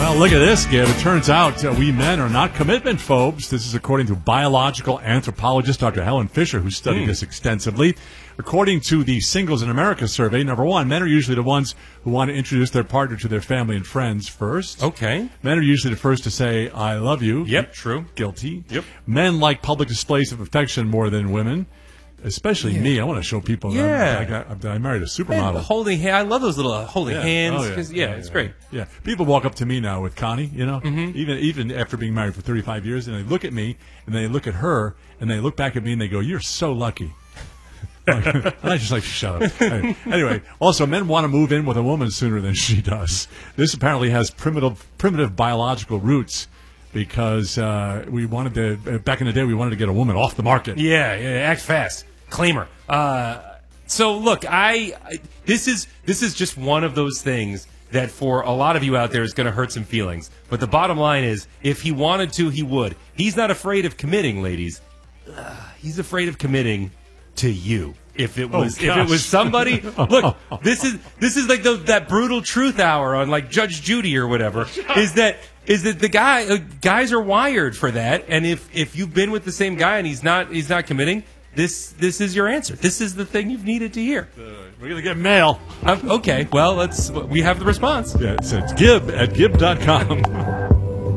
Well, look at this, Gib. It turns out we men are not commitment phobes. This is according to biological anthropologist Dr. Helen Fisher, who studied this extensively. According to the Singles in America survey, number one, men are usually the ones who want to introduce their partner to their family and friends first. Okay. Men are usually the first to say, I love you. Yep, true. Guilty. Yep. Men like public displays of affection more than women. Especially me. I want to show people that I married a supermodel. Man, holding hand. I love those little holding hands. Oh, 'Cause, it's great. Yeah. People walk up to me now with Connie, even after being married for 35 years, and they look at me, and they look at her, and they look back at me, and they go, you're so lucky. And I just like to shut up. Anyway, also, men want to move in with a woman sooner than she does. This apparently has primitive biological roots. Because we wanted to, back in the day, we wanted to get a woman off the market. Yeah, act fast. Claim her. So look, this is just one of those things that for a lot of you out there is going to hurt some feelings. But the bottom line is, if he wanted to, he would. He's not afraid of committing, ladies. He's afraid of committing to you. If it was somebody, look, this is like that brutal truth hour on like Judge Judy or whatever. Is that the guys are wired for that, and if you've been with the same guy and he's not committing, this is your answer. This is the thing you've needed to hear. We're gonna get mail. Okay, well we have the response. Yeah, it says Gib at Gib.com.